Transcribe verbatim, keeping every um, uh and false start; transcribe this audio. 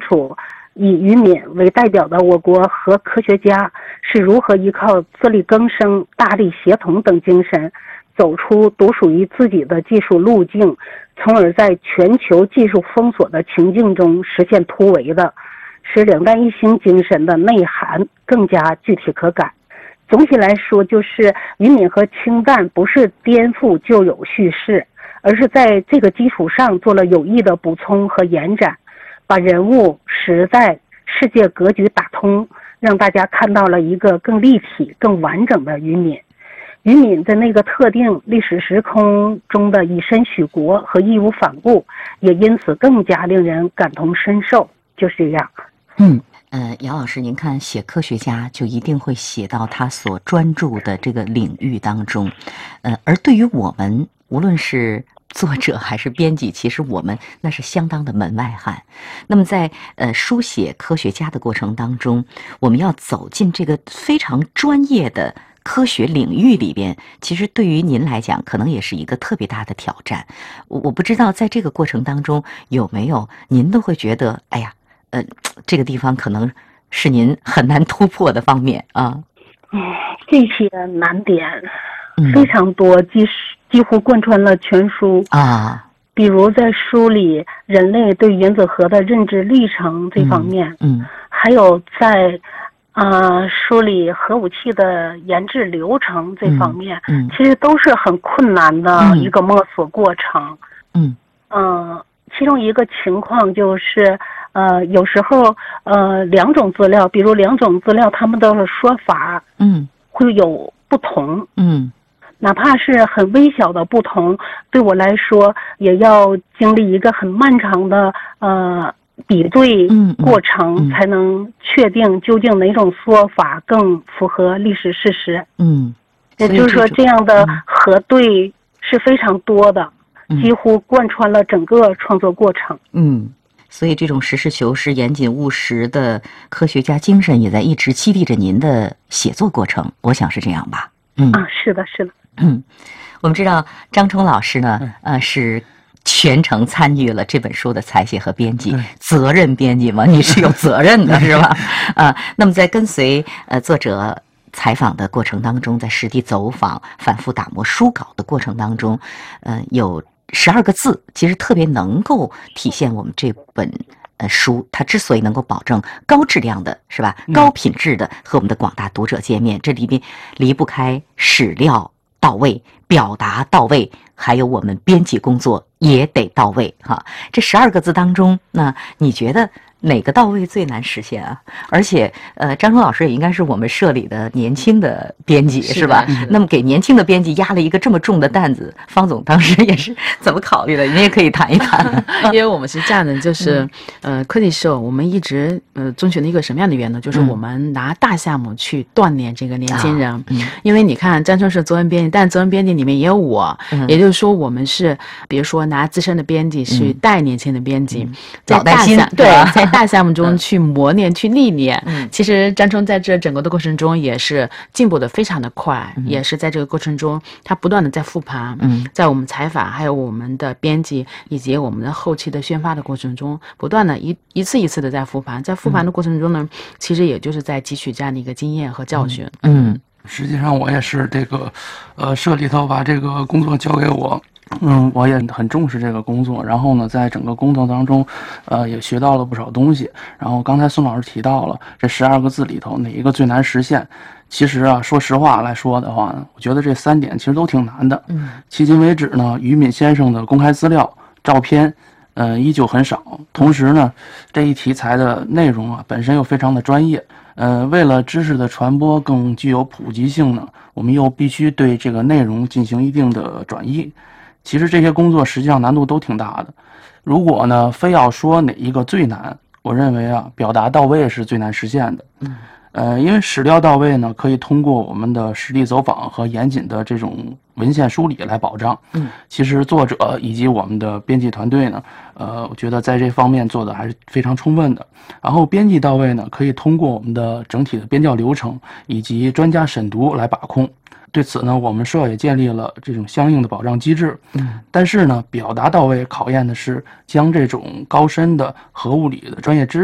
楚以于敏为代表的我国和科学家是如何依靠自力更生、大力协同等精神，走出独属于自己的技术路径，从而在全球技术封锁的情境中实现突围的，使两弹一星精神的内涵更加具体可感。总体来说，就是于敏和氢弹不是颠覆旧有叙事，而是在这个基础上做了有益的补充和延展，把人物、时代、世界格局打通，让大家看到了一个更立体、更完整的于敏。于敏在那个特定历史时空中的以身许国和义无反顾，也因此更加令人感同身受。就是这样。 嗯。呃，姚老师，您看写科学家就一定会写到他所专注的这个领域当中，呃，而对于我们，无论是作者还是编辑，其实我们那是相当的门外汉。那么在呃书写科学家的过程当中，我们要走进这个非常专业的科学领域里边，其实对于您来讲，可能也是一个特别大的挑战。我我不知道在这个过程当中有没有您都会觉得，哎呀。呃，这个地方可能是您很难突破的方面啊。 嗯，这些难点非常多，几、嗯、几乎贯穿了全书啊。 比如在书里，人类对原子核的认知历程这方面， 嗯，嗯还有在啊、呃、书里核武器的研制流程这方面， 嗯，嗯其实都是很困难的一个摸索过程。 嗯嗯、呃，其中一个情况就是。呃，有时候呃，两种资料，比如两种资料，他们的说法， 嗯， 会有不同， 嗯， 哪怕是很微小的不同，对我来说，也要经历一个很漫长的呃比对过程， 嗯嗯、 才能确定究竟哪种说法更符合历史事实。 嗯， 也就是说，这样的核对是非常多的， 嗯、 几乎贯穿了整个创作过程。 嗯。所以这种实事求是、严谨务实的科学家精神，也在一直激励着您的写作过程。我想是这样吧？嗯啊，是的，是的。 嗯，我们知道张冲老师呢，呃，是全程参与了这本书的采写和编辑，责任编辑嘛，你是有责任的，是吧？啊，那么在跟随呃作者采访的过程当中，在实地走访、反复打磨书稿的过程当中，呃，有。十二个字其实特别能够体现我们这本呃书，它之所以能够保证高质量的是吧，高品质的和我们的广大读者见面，嗯、这里边离不开史料到位、表达到位，还有我们编辑工作也得到位哈。这十二个字当中，那你觉得哪个到位最难实现啊？而且，呃，张冲老师也应该是我们社里的年轻的编辑 是, 是吧？那么给年轻的编辑压了一个这么重的担子，方总当时也是怎么考虑的？你也可以谈一谈。 因为我们是这样的，就是、嗯、呃，课题社我们一直呃遵循了一个什么样的原则？就是我们拿大项目去锻炼这个年轻人。啊嗯、因为你看，张冲是责任编辑，但责任编辑里面也有我，嗯、也就是说，我们是比如说拿资深的编辑去带年轻的编辑，嗯、在大项对在大项目中去磨练、嗯、去历练。嗯、其实张冲在这整个的过程中也是进步的非常的快，嗯、也是在这个过程中，他不断的在复盘，嗯、在我们采访，还有我们的编辑以及我们的后期的宣发的过程中，不断的一一次一次的在复盘，在复盘的过程中呢，嗯、其实也就是在汲取这样的一个经验和教训。 嗯，嗯实际上我也是这个，呃，社里头把这个工作交给我。嗯，我也很重视这个工作，然后呢，在整个工作当中，呃，也学到了不少东西。然后刚才孙老师提到了这十二个字里头哪一个最难实现？其实啊，说实话来说的话呢，我觉得这三点其实都挺难的。嗯，迄今为止呢，于敏先生的公开资料、照片，呃，依旧很少。同时呢，这一题材的内容啊，本身又非常的专业。呃，为了知识的传播更具有普及性呢，我们又必须对这个内容进行一定的转译。其实这些工作实际上难度都挺大的。如果呢，非要说哪一个最难，我认为啊，表达到位是最难实现的。嗯，呃，因为史料到位呢，可以通过我们的实地走访和严谨的这种文献梳理来保障。嗯，其实作者以及我们的编辑团队呢，呃，我觉得在这方面做的还是非常充分的。然后编辑到位呢，可以通过我们的整体的编校流程以及专家审读来把控。对此呢，我们社也建立了这种相应的保障机制。嗯，但是呢，表达到位考验的是将这种高深的核物理的专业知识